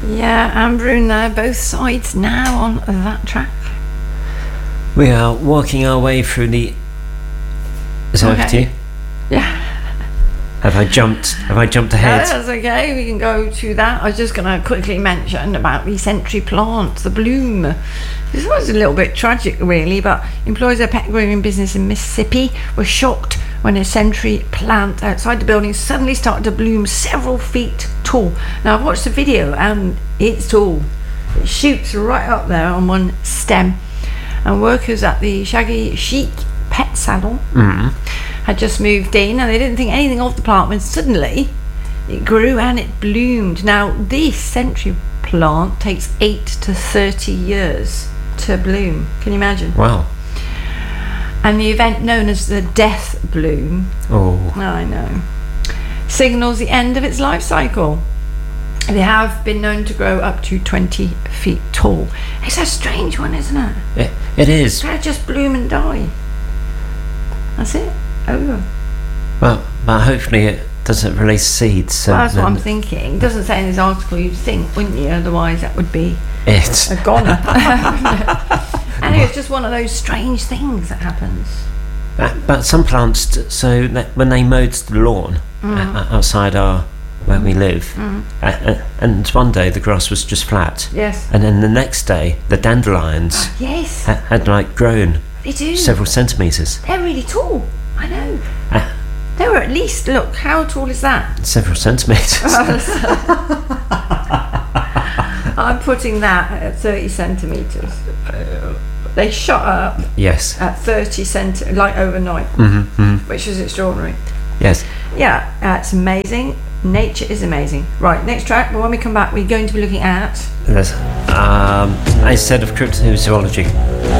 Yeah, and Bruno, both sides now on that track. We are walking our way through the... Is that over to you? Yeah. Have I jumped ahead? That's okay, we can go to that. I was just going to quickly mention about the Century plant, the bloom. This was a little bit tragic, really, but employees of a pet grooming business in Mississippi were shocked when a Century plant outside the building suddenly started to bloom several feet tall. Now, I've watched the video and it's tall. It shoots right up there on one stem. And workers at the Shaggy Chic Pet Salon had just moved in and they didn't think anything of the plant when suddenly it grew and it bloomed. Now, this Century plant takes 8 to 30 years to bloom. Can you imagine? Wow. And the event known as the death bloom, I know, signals the end of its life cycle. They have been known to grow up to 20 feet tall. It's a strange one, isn't it? It is. They just bloom and die. That's it. Over. Well, but hopefully it doesn't release seeds. Well, that's what I'm thinking. It doesn't say in this article, you'd think, wouldn't you? Otherwise that would be it. a goner. And it's just one of those strange things that happens. But some plants, so that when they mowed the lawn outside where we live, and one day the grass was just flat. Yes. And then the next day, the dandelions yes. had like grown They do. several centimetres. They're really tall. I know. They were at least, look, how tall is that? Several centimetres. I'm putting that at 30 centimetres. They shot up Yes. at 30 centimetres, like overnight, which is extraordinary. Yes. Yeah, it's amazing. Nature is amazing. Right, next track, but when we come back, we're going to be looking at... Instead of cryptozoology.